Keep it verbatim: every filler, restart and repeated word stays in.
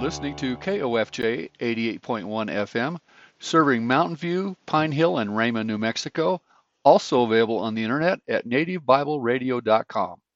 listening to K O F J eighty-eight point one F M, serving Mountain View, Pine Hill, and Rama, New Mexico. Also available on the internet at native bible radio dot com.